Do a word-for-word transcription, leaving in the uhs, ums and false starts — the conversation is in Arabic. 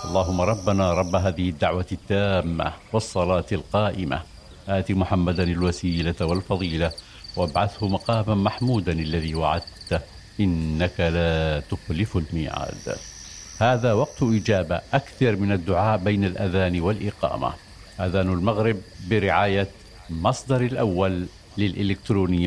اللهم ربنا رب هذه الدعوة التامة والصلاة القائمة آت محمدا الوسيلة والفضيلة وابعثه مقاما محمودا الذي وعدته إنك لا تخلف الميعاد. هذا وقت إجابة، أكثر من الدعاء بين الأذان والإقامة. أذان المغرب برعاية مصدر الأول للإلكترونيات